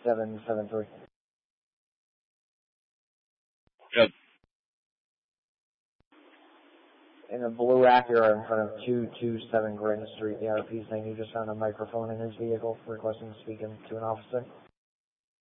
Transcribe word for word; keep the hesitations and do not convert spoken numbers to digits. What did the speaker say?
seven seven three. Good. In a blue Acura in front of two two seven Grand Street, the R P saying you just found a microphone in his vehicle requesting to speak to an officer.